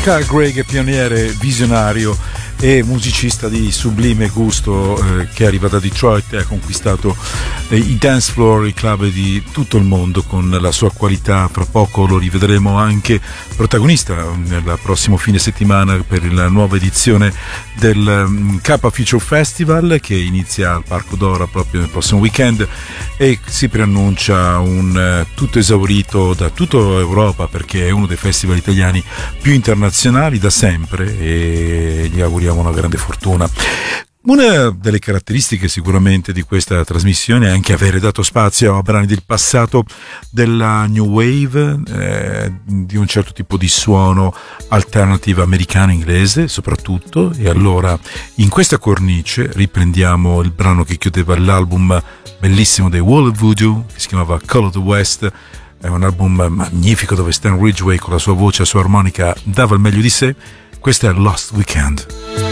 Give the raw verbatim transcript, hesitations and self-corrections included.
Carl Gregg, pioniere, visionario e musicista di sublime gusto, eh, che arriva da Detroit e ha conquistato eh, i dance floor, i club di tutto il mondo con la sua qualità. Fra poco lo rivedremo anche protagonista nel prossimo fine settimana per la nuova edizione del um, Kappa Future Festival, che inizia al Parco Dora proprio nel prossimo weekend e si preannuncia un uh, tutto esaurito da tutta Europa, perché è uno dei festival italiani più internazionali da sempre e gli auguriamo una grande fortuna. Una delle caratteristiche sicuramente di questa trasmissione è anche avere dato spazio a brani del passato della New Wave, eh, di un certo tipo di suono alternative americano inglese soprattutto, e allora in questa cornice riprendiamo il brano che chiudeva l'album bellissimo dei Wall of Voodoo, che si chiamava Call of the West. È un album magnifico dove Stan Ridgway con la sua voce e la sua armonica dava il meglio di sé. Questo è Lost Weekend.